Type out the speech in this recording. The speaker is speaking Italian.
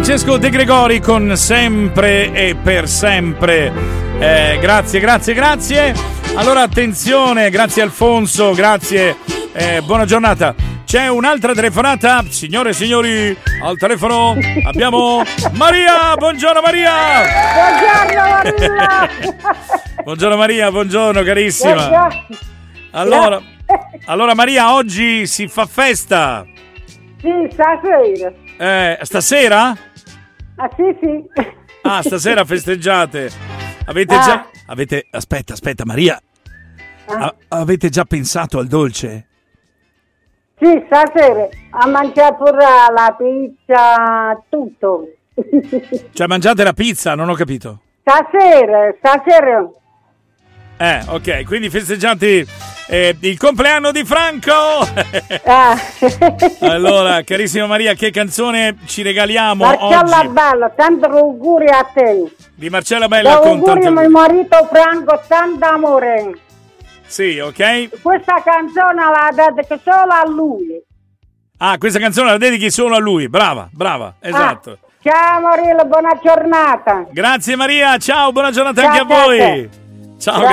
Francesco De Gregori con Sempre e per sempre. Grazie. Allora attenzione, grazie Alfonso, grazie. Buona giornata. C'è un'altra telefonata, signore e signori, al telefono abbiamo Maria. Buongiorno Maria. Buongiorno Maria, buongiorno carissima. Allora Maria, oggi si fa festa? Sì, stasera. Stasera? Ah sì. Ah, stasera festeggiate. Aspetta Maria. Avete già pensato al dolce? Sì, stasera a mangiare pure la pizza, tutto. Cioè mangiate la pizza, non ho capito. Stasera. Ok, quindi festeggiate il compleanno di Franco. Allora, carissima Maria, che canzone ci regaliamo Marcella oggi? Bella, tanti auguri a te. Di Marcella Bella con auguri tanti a mio marito Franco, tanto amore. Sì, ok. Questa canzone la dedico solo a lui. Ah, questa canzone la dedichi solo a lui. Brava, esatto. Ciao Maria, buona giornata. Grazie Maria, ciao, buona giornata Ciao, anche a voi. Ciao,